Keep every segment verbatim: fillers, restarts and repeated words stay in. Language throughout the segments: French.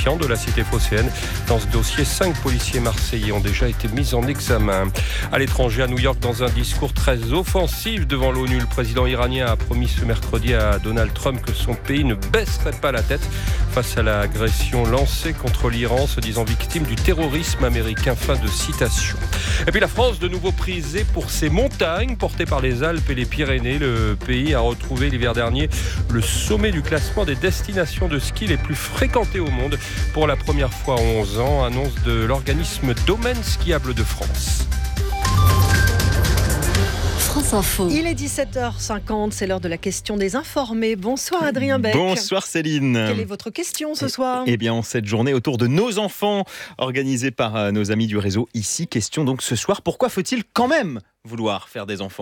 stupéfiants de la cité phocéenne. Dans ce dossier, cinq policiers marseillais ont déjà été mis en examen. À l'étranger, à New York, dans un discours très offensif devant l'ONU, le président iranien a promis ce mercredi à Donald Trump que son pays ne baisserait pas la tête face à l'agression lancée contre l'Iran, se disant victime du terrorisme américain. Fin de citation. Et puis la France, de nouveau prisée pour ses montagnes portées par les Alpes et les Pyrénées. Le pays a retrouvé l'hiver dernier le sommet du classement des destinations de ski les plus fréquentées au monde pour la première fois en onze ans, annonce de l'organisme Domaine skiable de France. France Info. Il est dix-sept heures cinquante, c'est l'heure de la question des informés. Bonsoir Adrien Beck. Bonsoir Céline. Quelle est votre question ce soir ? Eh bien, en cette journée autour de nos enfants, organisée par nos amis du réseau Ici, question donc ce soir, pourquoi faut-il quand même vouloir faire des enfants ?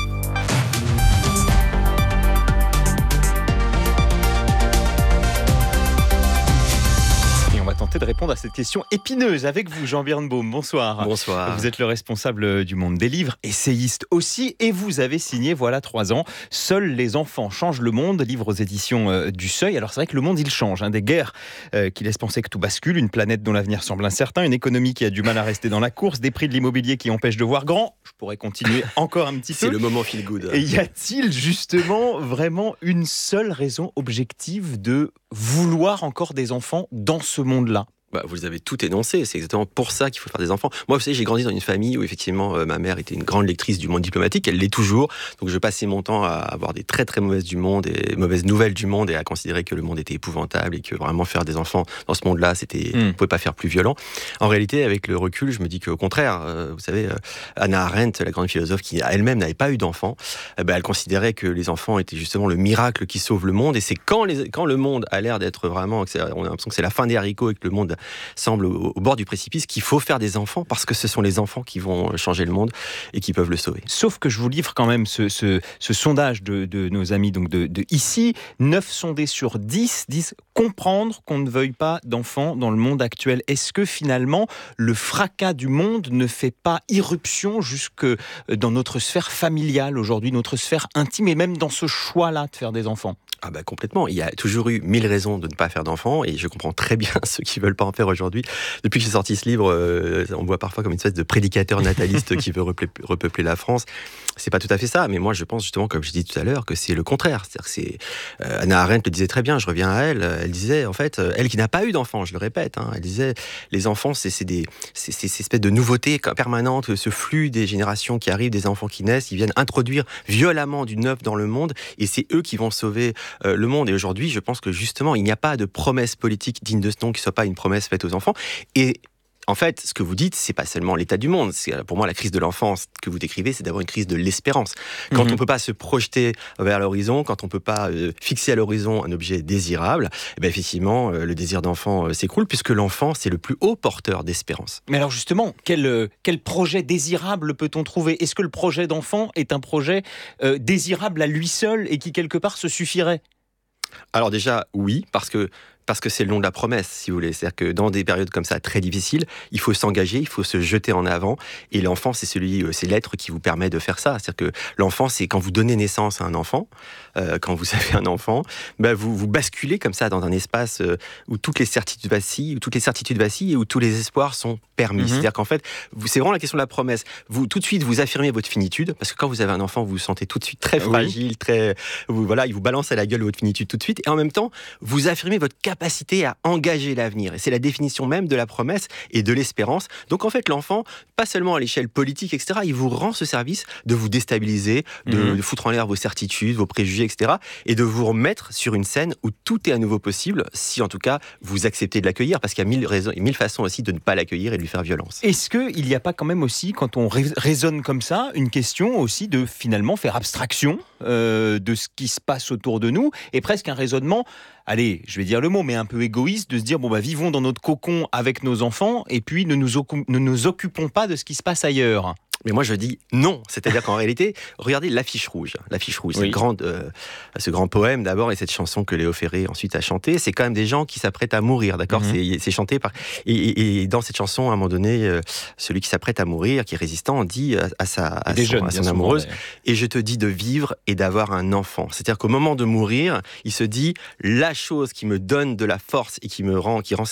On va tenter de répondre à cette question épineuse avec vous, Jean Birnbaum. Bonsoir. Bonsoir. Vous êtes le responsable du Monde des livres, essayiste aussi, et vous avez signé, voilà trois ans, Seuls les enfants changent le monde, livre aux éditions du Seuil. Alors c'est vrai que le monde, il change, hein, des guerres euh, qui laissent penser que tout bascule, une planète dont l'avenir semble incertain, une économie qui a du mal à rester dans la course, des prix de l'immobilier qui empêchent de voir grand. Je pourrais continuer encore un petit peu. C'est le moment feel good. Et y a-t-il justement vraiment une seule raison objective de vouloir encore des enfants dans ce monde-là ? Bah, vous avez tout énoncé, c'est exactement pour ça qu'il faut faire des enfants. Moi, vous savez, j'ai grandi dans une famille où effectivement euh, ma mère était une grande lectrice du monde diplomatique, elle l'est toujours, donc je passais mon temps à avoir des très très mauvaises du monde et mauvaises nouvelles du monde et à considérer que le monde était épouvantable et que vraiment faire des enfants dans ce monde-là, c'était, mmh. on ne pouvait pas faire plus violent. En réalité, avec le recul, je me dis qu'au contraire, euh, vous savez, euh, Hannah Arendt, la grande philosophe qui elle-même n'avait pas eu d'enfants, euh, bah, elle considérait que les enfants étaient justement le miracle qui sauve le monde, et c'est quand, les, quand le monde a l'air d'être vraiment, on a l'impression que c'est la fin des haricots et que le monde semble au, au bord du précipice, qu'il faut faire des enfants parce que ce sont les enfants qui vont changer le monde et qui peuvent le sauver. Sauf que je vous livre quand même ce, ce, ce sondage de, de nos amis donc de, de Ici. neuf sondés sur dix disent comprendre qu'on ne veuille pas d'enfants dans le monde actuel. Est-ce que finalement le fracas du monde ne fait pas irruption jusque dans notre sphère familiale aujourd'hui, notre sphère intime, et même dans ce choix-là de faire des enfants ? Ah bah complètement, il y a toujours eu mille raisons de ne pas faire d'enfants et je comprends très bien ceux qui veulent pas en faire aujourd'hui. Depuis que j'ai sorti ce livre, euh, on me voit parfois comme une espèce de prédicateur nataliste qui veut repeupler, repeupler la France. C'est pas tout à fait ça, mais moi je pense justement, comme je dis tout à l'heure, que c'est le contraire. C'est-à-dire que c'est euh, Hannah Arendt le disait très bien. Je reviens à elle. Elle disait en fait, elle qui n'a pas eu d'enfants, je le répète, hein, elle disait les enfants c'est, c'est des c'est, c'est cette espèce de nouveauté permanente, ce flux des générations qui arrivent, des enfants qui naissent, ils viennent introduire violemment du neuf dans le monde et c'est eux qui vont sauver euh, le monde. Et aujourd'hui, je pense que justement, il n'y a pas de promesse politique digne de ce nom qui soit pas une promesse faite aux enfants. Et en fait, ce que vous dites, c'est pas seulement l'état du monde. C'est, pour moi, la crise de l'enfance que vous décrivez, c'est d'abord une crise de l'espérance. Quand mmh. on peut pas se projeter vers l'horizon, quand on peut pas euh, fixer à l'horizon un objet désirable, eh ben effectivement, euh, le désir d'enfant euh, s'écroule, puisque l'enfant, c'est le plus haut porteur d'espérance. Mais alors justement, quel, euh, quel projet désirable peut-on trouver ? Est-ce que le projet d'enfant est un projet euh, désirable à lui seul et qui, quelque part, se suffirait ? Alors déjà, oui, parce que parce que c'est le nom de la promesse, si vous voulez. C'est-à-dire que dans des périodes comme ça, très difficiles, il faut s'engager, il faut se jeter en avant. Et l'enfant, c'est celui, c'est l'être qui vous permet de faire ça. C'est-à-dire que l'enfant, c'est quand vous donnez naissance à un enfant, euh, quand vous avez un enfant, ben vous, vous basculez comme ça dans un espace euh, où toutes les certitudes vacillent, où toutes les certitudes vacillent et où tous les espoirs sont permis. Mm-hmm. C'est-à-dire qu'en fait, vous, c'est vraiment la question de la promesse. Vous, tout de suite, vous affirmez votre finitude, parce que quand vous avez un enfant, vous vous sentez tout de suite très fragile, oui. très, vous, voilà, il vous balance à la gueule votre finitude tout de suite. Et en même temps, vous affirmez votre capacité à engager l'avenir. Et c'est la définition même de la promesse et de l'espérance. Donc en fait, l'enfant, pas seulement à l'échelle politique, et cetera, il vous rend ce service de vous déstabiliser, de, mmh. de foutre en l'air vos certitudes, vos préjugés, et cetera, et de vous remettre sur une scène où tout est à nouveau possible, si en tout cas vous acceptez de l'accueillir, parce qu'il y a mille, raisons, mille façons aussi de ne pas l'accueillir et de lui faire violence. Est-ce qu'il n'y a pas quand même aussi, quand on raisonne comme ça, une question aussi de finalement faire abstraction euh, de ce qui se passe autour de nous, et presque un raisonnement, allez, je vais dire le mot, mais un peu égoïste, de se dire, bon bah vivons dans notre cocon avec nos enfants, et puis ne nous, ocu- ne nous occupons pas de ce qui se passe ailleurs. Mais moi je dis non, c'est-à-dire qu'en réalité, regardez l'affiche rouge. L'affiche rouge, oui. cette grande, euh, ce grand poème d'abord et cette chanson que Léo Ferré ensuite a chantée, c'est quand même des gens qui s'apprêtent à mourir, d'accord ? Mm-hmm. c'est, c'est chanté par et, et, et dans cette chanson, à un moment donné, euh, celui qui s'apprête à mourir, qui est résistant, dit à, à sa, à son, jeunes, à son amoureuse, souvent, et je te dis de vivre et d'avoir un enfant. C'est-à-dire qu'au moment de mourir, il se dit la chose qui me donne de la force et qui me rend, qui rend